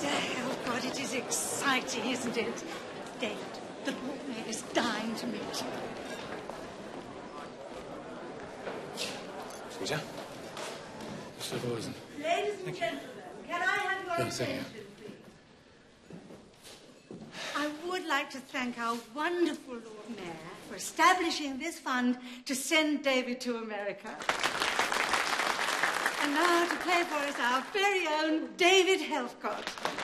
Mr. Helfgott, it is exciting, isn't it? David, the Lord Mayor is dying to meet you. Scusa? Questa cosa. Ladies and gentlemen, can I have your attention, please? I would like to thank our wonderful Lord Mayor for establishing this fund to send David to America. And now to play for us our very own David Helfgott.